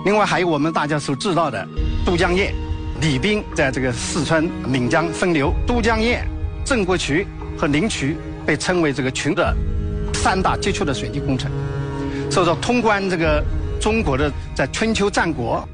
另外还有我们大家所知道的都江堰，李斌在这个四川岷江分流，都江堰、郑国渠和灵渠被称为这个群的3大杰出的水利工程。所以说，通关这个中国的在春秋战国